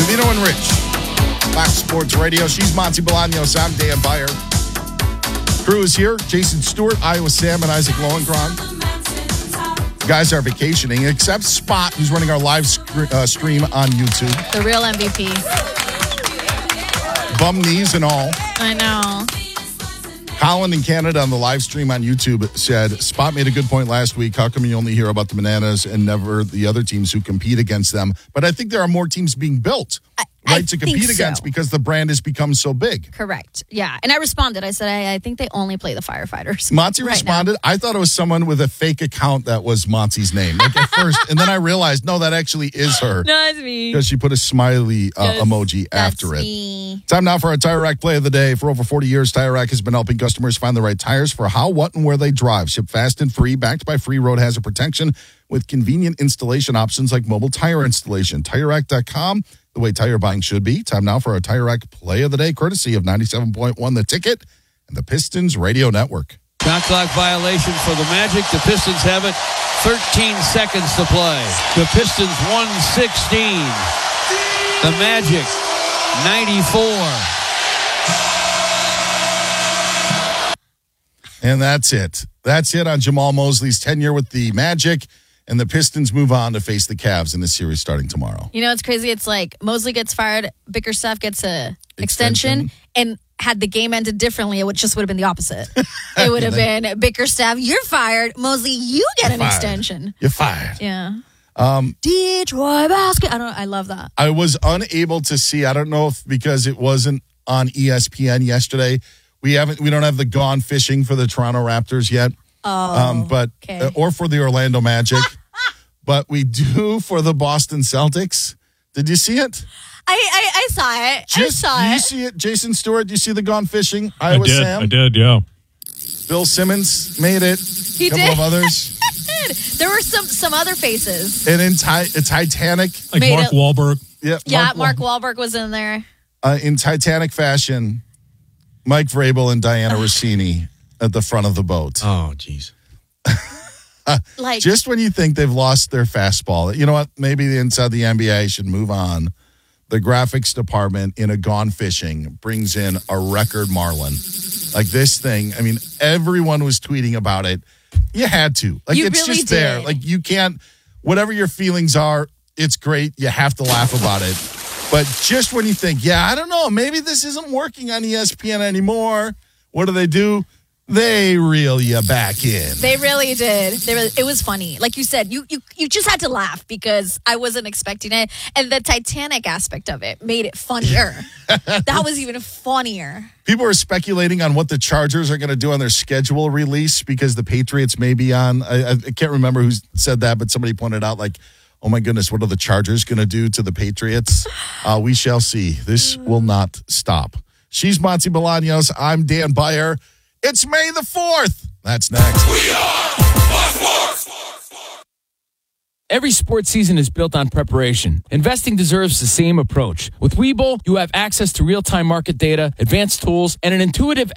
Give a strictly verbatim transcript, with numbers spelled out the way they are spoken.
Covino and Rich. Fox Sports Radio. She's Monty Bolaños. I'm Dan Beyer. Crew is here. Jason Stewart, Iowa Sam, and Isaac Lowenkron. Guys are vacationing, except Spot, who's running our live sc- uh, stream on YouTube. The real M V P. Bum knees and all. I know. Holland in Canada on the live stream on YouTube said, Spot made a good point last week. How come you only hear about the Bananas and never the other teams who compete against them? But I think there are more teams being built, I, right, I to compete so. against because the brand has become so big. Correct. Yeah. And I responded. I said, I, I think they only play the firefighters. Monty right responded. now. I thought it was someone with a fake account that was Monty's name. Like at first, and then I realized, no, that actually is her. No, it's me. Because she put a smiley uh, Yes, emoji after that's it. Me. Time now for our Tire Rack play of the day. For over forty years, Tire Rack has been helping customers find the right tires for how, what, and where they drive. Ship fast and free, backed by free road hazard protection with convenient installation options like mobile tire installation. Tire Rack dot com, the way tire buying should be. Time now for our Tire Rack play of the day, courtesy of ninety-seven point one The Ticket and the Pistons Radio Network. Shot clock violation for the Magic. The Pistons have it. thirteen seconds to play. The Pistons one sixteen. The Magic ninety-four. And that's it. That's it on Jamal Mosley's tenure with the Magic. And the Pistons move on to face the Cavs in the series starting tomorrow. You know, it's crazy. It's like Mosley gets fired, Bickerstaff gets a extension, Extension. and had the game ended differently, it would just would have been the opposite. It would have been Bickerstaff, you're fired. Mosley, you get an Fired. extension. You're fired. Yeah. Um, Detroit basket. I don't. I love that. I was unable to see. I don't know if because it wasn't on E S P N yesterday. We haven't. We don't have the Gone Fishing for the Toronto Raptors yet. Oh, um, but okay. uh, or for the Orlando Magic, but we do for the Boston Celtics. Did you see it? I, I, I saw it. Just, I saw do you it. see it, Jason Stewart? Do you see the Gone Fishing? I Iowa did. Sam. I did. Yeah. Bill Simmons made it. He a couple did. of others. There were some some other faces. And in ti- Titanic, Like Made Mark it- Wahlberg. yeah, Yeah, Mark, Mark Wahlberg was in there. uh, in Titanic fashion, Mike Vrabel and Diana Rossini at the front of the boat. Oh, jeez. Like Just when you think they've lost their fastball, you know what? Maybe the inside the N B A should move on. The graphics department in a Gone Fishing brings in a record Marlin. Like this thing, I mean, everyone was tweeting about it. You had to. Like You it's really just there. did. Like you can't, whatever your feelings are, it's great. You have to laugh about it. But just when you think, yeah, I don't know, maybe this isn't working on E S P N anymore, what do they do? They reel you back in. They really did. They really, it was funny. Like you said, you, you you just had to laugh because I wasn't expecting it. And the Titanic aspect of it made it funnier. That was even funnier. People are speculating on what the Chargers are going to do on their schedule release because the Patriots may be on. I, I can't remember who said that, but somebody pointed out, like, oh my goodness, what are the Chargers going to do to the Patriots? Uh, we shall see. This will not stop. She's Monty Bolaños. I'm Dan Beyer. It's May the fourth. That's next. We are Fox Sports. Every sports season is built on preparation. Investing deserves the same approach. With Webull, you have access to real-time market data, advanced tools, and an intuitive